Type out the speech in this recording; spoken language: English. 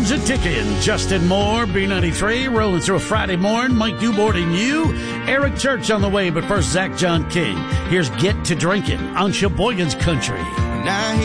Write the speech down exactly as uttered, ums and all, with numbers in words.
time's a ticking. Justin Moore, B ninety-three, rolling through a Friday morning. Mike Dubort and you. Eric Church on the way, but first, Zach John King. Here's Get to Drinking on Sheboygan's Country. Now